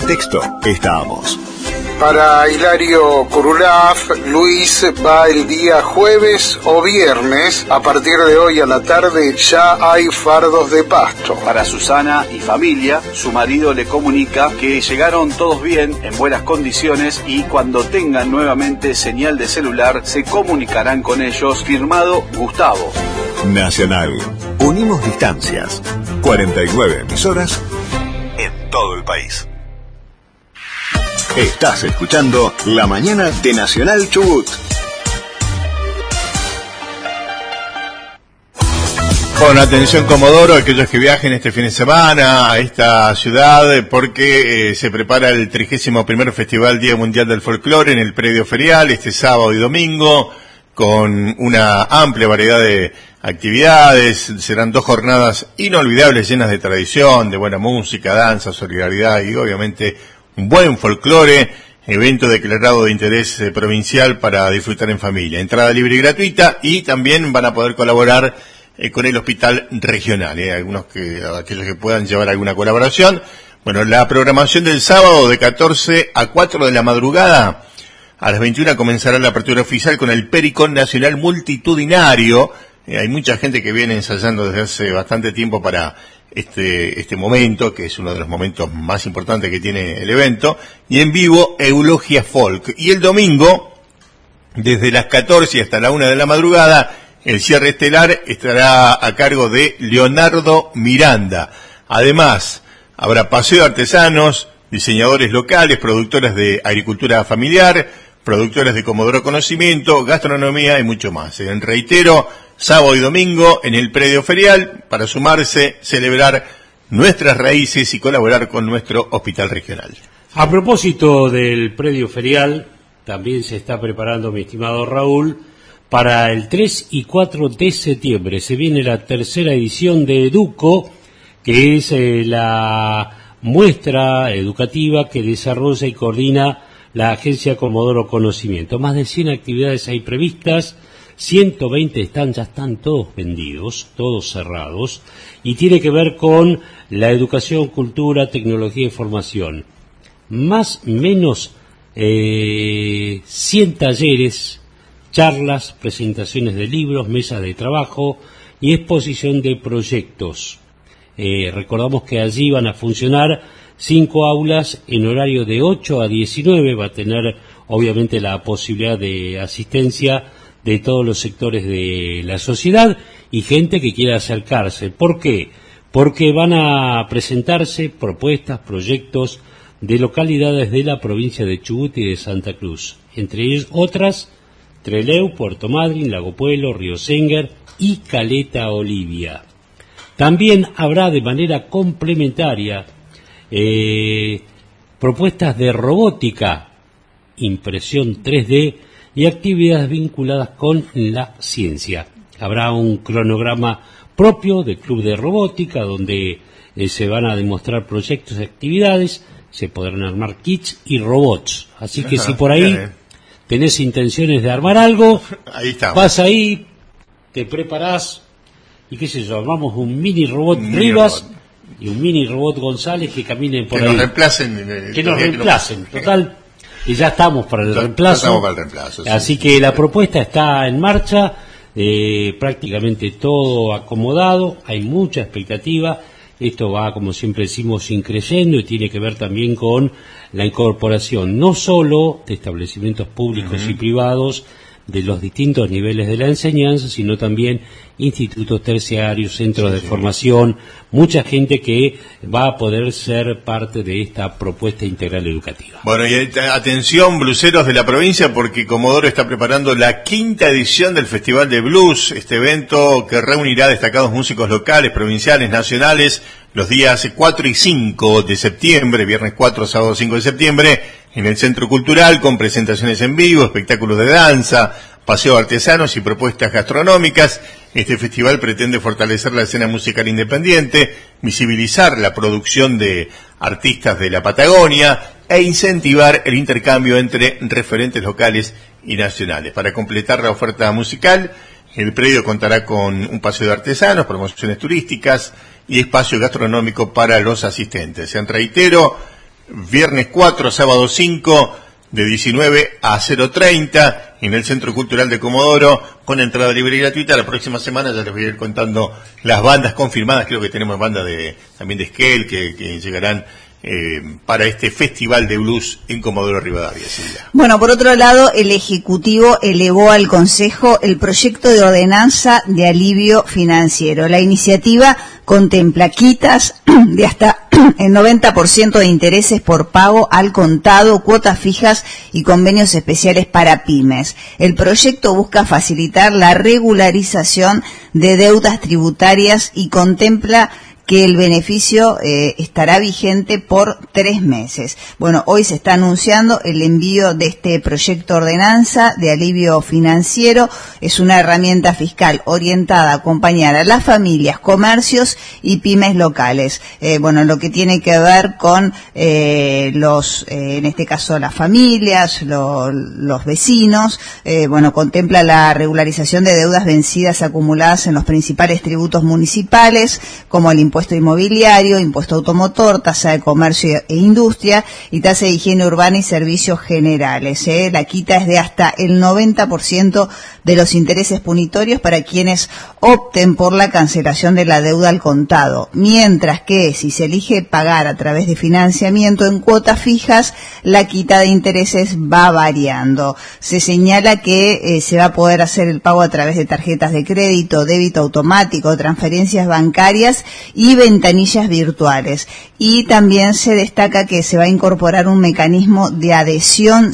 texto estamos. Para Hilario Curulaf, Luis va el día jueves o viernes. A partir de hoy a la tarde ya hay fardos de pasto. Para Susana y familia, su marido le comunica que llegaron todos bien, en buenas condiciones, y cuando tengan nuevamente señal de celular se comunicarán con ellos. Firmado Gustavo. Nacional. Unimos distancias. 49 emisoras en todo el país. Estás escuchando La Mañana de Nacional Chubut. Bueno, atención Comodoro, aquellos que viajen este fin de semana a esta ciudad, porque se prepara el 31º Festival Día Mundial del Folclore en el Predio Ferial, este sábado y domingo, con una amplia variedad de actividades. Serán 2 jornadas inolvidables, llenas de tradición, de buena música, danza, solidaridad y obviamente un buen folclore, evento declarado de interés provincial para disfrutar en familia. Entrada libre y gratuita, y también van a poder colaborar con el hospital regional, aquellos que puedan llevar alguna colaboración. Bueno, la programación del sábado de 14 a 4 de la madrugada, a las 21 comenzará la apertura oficial con el Pericón Nacional Multitudinario. Hay mucha gente que viene ensayando desde hace bastante tiempo para este momento, que es uno de los momentos más importantes que tiene el evento, y en vivo Eulogia Folk. Y el domingo, desde las 14 hasta la 1 de la madrugada, el cierre estelar estará a cargo de Leonardo Miranda. Además, habrá paseo de artesanos, diseñadores locales, productores de agricultura familiar, productores de Comodoro Conocimiento, gastronomía y mucho más. Reitero, sábado y domingo en el Predio Ferial, para sumarse, celebrar nuestras raíces y colaborar con nuestro hospital regional. A propósito del Predio Ferial, también se está preparando, mi estimado Raúl, para el 3 y 4 de septiembre. Se viene la tercera edición de Educo, que es la muestra educativa que desarrolla y coordina la agencia Comodoro Conocimiento. Más de 100 actividades hay previstas, 120 ya están todos vendidos, todos cerrados, y tiene que ver con la educación, cultura, tecnología y formación. Más o menos 100 talleres, charlas, presentaciones de libros, mesas de trabajo y exposición de proyectos. Recordamos que allí van a funcionar 5 aulas en horario de 8 a 19, va a tener obviamente la posibilidad de asistencia de todos los sectores de la sociedad y gente que quiera acercarse. ¿Por qué? Porque van a presentarse propuestas, proyectos de localidades de la provincia de Chubut y de Santa Cruz, entre ellas otras, Trelew, Puerto Madryn, Lago Puelo, Río Senguer y Caleta Olivia. También habrá de manera complementaria propuestas de robótica, impresión 3D y actividades vinculadas con la ciencia. Habrá un cronograma propio del Club de Robótica donde se van a demostrar proyectos y actividades, se podrán armar kits y robots. Así que si por ahí tenés intenciones de armar algo, ahí vas ahí, te preparás y qué sé yo, armamos un mini robot Rivas y un mini robot González que caminen por ahí. Que nos reemplacen, total. Y ya estamos para el reemplazo. Así que la propuesta está en marcha, prácticamente todo acomodado, hay mucha expectativa. Esto va, como siempre decimos, increyendo y tiene que ver también con la incorporación no solo de establecimientos públicos y privados de los distintos niveles de la enseñanza, sino también institutos terciarios, centros de formación, mucha gente que va a poder ser parte de esta propuesta integral educativa. Bueno, y atención, bluseros de la provincia, porque Comodoro está preparando la 5ª edición del Festival de Blues, este evento que reunirá destacados músicos locales, provinciales, nacionales, los días 4 y 5 de septiembre, viernes 4, sábado 5 de septiembre, en el Centro Cultural, con presentaciones en vivo, espectáculos de danza, paseo de artesanos y propuestas gastronómicas. Este festival pretende fortalecer la escena musical independiente, visibilizar la producción de artistas de la Patagonia e incentivar el intercambio entre referentes locales y nacionales. Para completar la oferta musical, el predio contará con un paseo de artesanos, promociones turísticas y espacio gastronómico para los asistentes. En reitero, viernes 4, sábado 5, de 19 a 0:30 en el Centro Cultural de Comodoro, con entrada libre y gratuita. La próxima semana ya les voy a ir contando las bandas confirmadas. Creo que tenemos bandas también de Esquel que llegarán para este Festival de Blues en Comodoro Rivadavia, Silvia. Bueno, por otro lado, el Ejecutivo elevó al Consejo el proyecto de ordenanza de alivio financiero. La iniciativa contempla quitas de hasta el 90% de intereses por pago al contado, cuotas fijas y convenios especiales para pymes. El proyecto busca facilitar la regularización de deudas tributarias y contempla que el beneficio estará vigente por 3 meses. Bueno, hoy se está anunciando el envío de este proyecto de ordenanza de alivio financiero. Es una herramienta fiscal orientada a acompañar a las familias, comercios y pymes locales. Bueno, lo que tiene que ver con en este caso las familias, los vecinos. Bueno, contempla la regularización de deudas vencidas acumuladas en los principales tributos municipales, como el impuesto inmobiliario, impuesto automotor, tasa de comercio e industria y tasa de higiene urbana y servicios generales. La quita es de hasta el 90% de los intereses punitorios para quienes opten por la cancelación de la deuda al contado, mientras que si se elige pagar a través de financiamiento en cuotas fijas, la quita de intereses va variando. Se señala que se va a poder hacer el pago a través de tarjetas de crédito, débito automático, transferencias bancarias y ventanillas virtuales. Y también se destaca que se va a incorporar un mecanismo de adhesión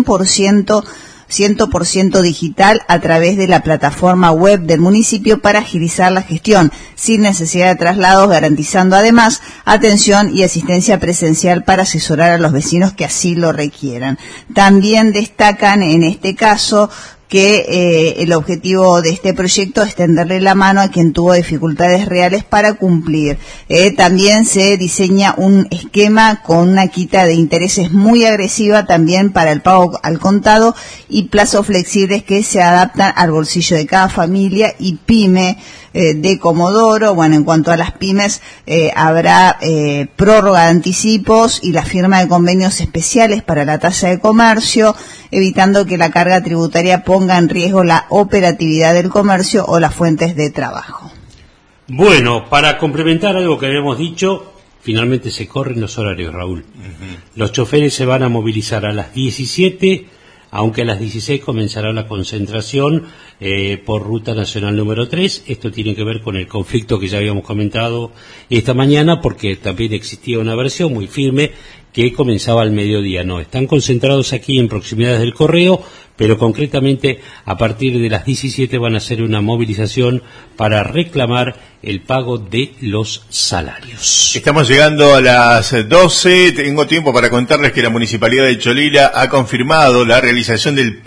100% digital a través de la plataforma web del municipio para agilizar la gestión sin necesidad de traslados, garantizando además atención y asistencia presencial para asesorar a los vecinos que así lo requieran. También destacan en este caso que el objetivo de este proyecto es tenderle la mano a quien tuvo dificultades reales para cumplir. También se diseña un esquema con una quita de intereses muy agresiva también para el pago al contado y plazos flexibles que se adaptan al bolsillo de cada familia y pyme de Comodoro. Bueno, en cuanto a las pymes, habrá prórroga de anticipos y la firma de convenios especiales para la tasa de comercio, evitando que la carga tributaria ponga en riesgo la operatividad del comercio o las fuentes de trabajo. Bueno, para complementar algo que habíamos dicho, finalmente se corren los horarios, Raúl. Los choferes se van a movilizar a las 17, aunque a las 16 comenzará la concentración por Ruta Nacional número 3. Esto tiene que ver con el conflicto que ya habíamos comentado esta mañana, porque también existía una versión muy firme que comenzaba al mediodía. No, están concentrados aquí en proximidades del Correo, pero concretamente a partir de las 17 van a hacer una movilización para reclamar el pago de los salarios. Estamos llegando a las 12. Tengo tiempo para contarles que la Municipalidad de Cholila ha confirmado la realización del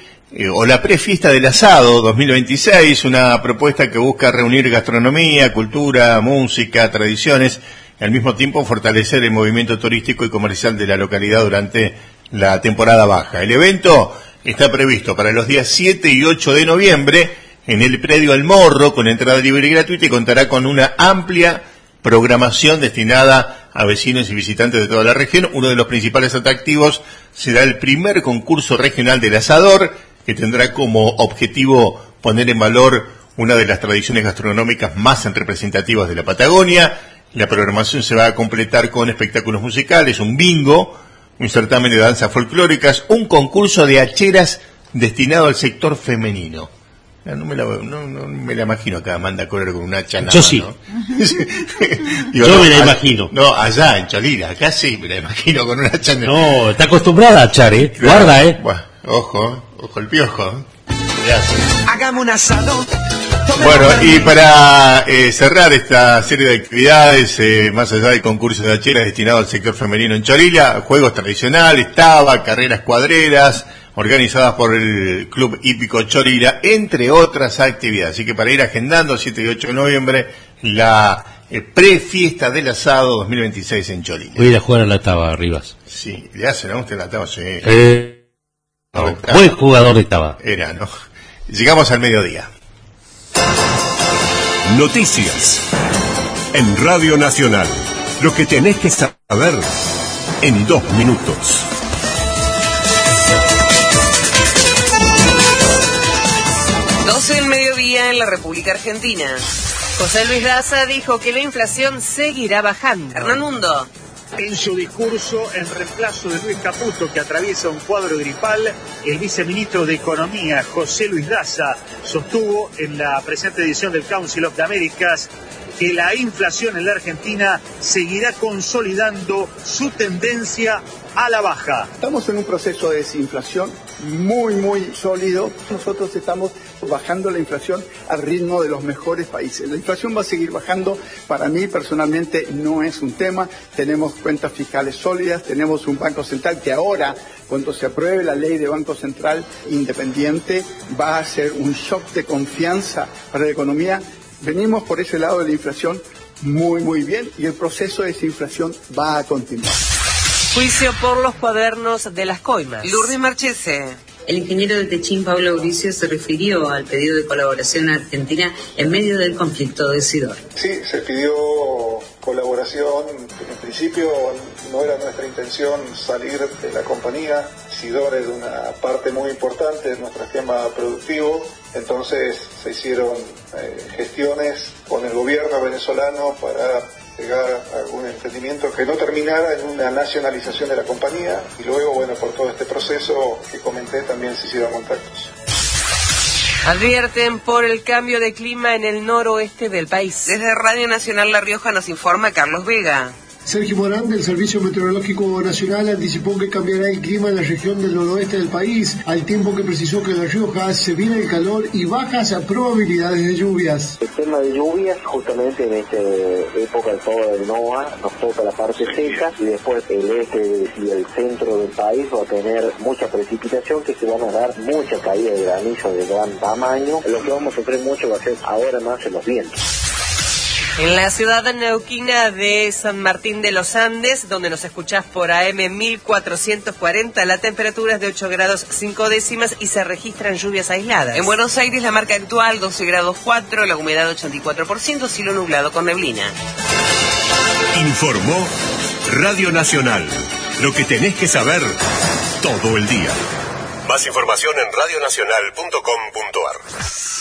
la prefiesta del asado 2026, una propuesta que busca reunir gastronomía, cultura, música, tradiciones, y al mismo tiempo fortalecer el movimiento turístico y comercial de la localidad durante la temporada baja. El evento está previsto para los días 7 y 8 de noviembre en el predio El Morro, con entrada libre y gratuita, y contará con una amplia programación destinada a vecinos y visitantes de toda la región. Uno de los principales atractivos será el primer concurso regional del asador, que tendrá como objetivo poner en valor una de las tradiciones gastronómicas más representativas de la Patagonia. La programación se va a completar con espectáculos musicales, un bingo, un certamen de danzas folclóricas, un concurso de hacheras destinado al sector femenino. No me la imagino acá, Amanda Correr con una hacha. Yo sí. ¿No? Digo, yo me la imagino. No, allá en Cholila, acá sí me la imagino con una hacha. No, está acostumbrada a achar, Claro. Guarda, Bueno, ojo el piojo. Hagamos un asado. Bueno, y para cerrar esta serie de actividades, más allá del concurso de hacheras destinado al sector femenino en Cholila, juegos tradicionales, taba, carreras cuadreras, organizadas por el Club Hípico Cholila, entre otras actividades. Así que para ir agendando, 7 y 8 de noviembre, la prefiesta del asado 2026 en Cholila. Voy a ir a jugar a la taba, Rivas. Sí, le hacen a usted la taba, sí. Buen jugador de taba. Era, ¿no? Llegamos al mediodía. Noticias en Radio Nacional. Lo que tenés que saber en 2 minutos. Del mediodía en la República Argentina. José Luis Daza dijo que la inflación seguirá bajando. Hernán Mundo. En su discurso en reemplazo de Luis Caputo, que atraviesa un cuadro gripal, el viceministro de Economía, José Luis Daza, sostuvo en la presente edición del Council of the Americas que la inflación en la Argentina seguirá consolidando su tendencia a la baja. Estamos en un proceso de desinflación muy sólido. Nosotros estamos bajando la inflación al ritmo de los mejores países. La inflación va a seguir bajando. Para mí personalmente no es un tema. Tenemos cuentas fiscales sólidas, tenemos un Banco Central que ahora, cuando se apruebe la ley de Banco Central independiente, va a ser un shock de confianza para la economía. Venimos por ese lado de la inflación muy bien y el proceso de desinflación va a continuar. Juicio por los cuadernos de las coimas. Lourdes Marchese. El ingeniero de Techín, Pablo Mauricio, se refirió al pedido de colaboración argentina en medio del conflicto de Sidor. Sí, se pidió colaboración. En principio no era nuestra intención salir de la compañía. Sidor es una parte muy importante de nuestro esquema productivo. Entonces se hicieron gestiones con el gobierno venezolano para llegar a algún entendimiento que no terminara en una nacionalización de la compañía, y luego, bueno, por todo este proceso que comenté también se hicieron contactos. Advierten por el cambio de clima en el noroeste del país. Desde Radio Nacional La Rioja nos informa Carlos Vega. Sergio Morán, del Servicio Meteorológico Nacional, anticipó que cambiará el clima en la región del noroeste del país, al tiempo que precisó que en La Rioja se viene el calor y bajas probabilidades de lluvias. El tema de lluvias, justamente en esta época del todo del NOA, nos toca la parte seca, y después el este y el centro del país va a tener mucha precipitación, que se van a dar mucha caída de granizo de gran tamaño. Lo que vamos a sufrir mucho va a ser ahora más en los vientos. En la ciudad neuquina de San Martín de los Andes, donde nos escuchás por AM 1440, la temperatura es de 8 grados 5 décimas y se registran lluvias aisladas. En Buenos Aires la marca actual 12 grados 4, la humedad 84%, cielo nublado con neblina. Informó Radio Nacional. Lo que tenés que saber todo el día. Más información en radionacional.com.ar.